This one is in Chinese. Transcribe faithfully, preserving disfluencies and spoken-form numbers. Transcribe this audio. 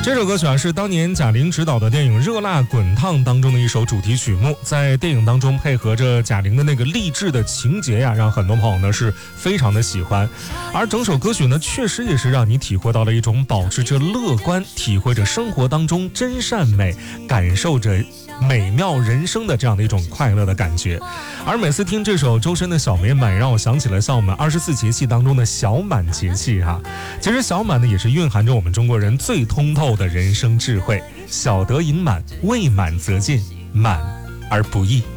这首歌曲啊是当年贾玲执导的电影《热辣滚烫》当中的一首主题曲目，在电影当中配合着贾玲的那个励志的情节呀、啊，让很多朋友呢是非常的喜欢。而整首歌曲呢，确实也是让你体会到了一种保持着乐观，体会着生活当中真善美，感受着美妙人生的这样的一种快乐的感觉。而每次听这首周深的小美满，让我想起了像我们二十四节气当中的小满节气哈、啊。其实小满呢也是蕴含着我们中国人最通透的人生智慧，小得盈满，未满则尽，满而不易。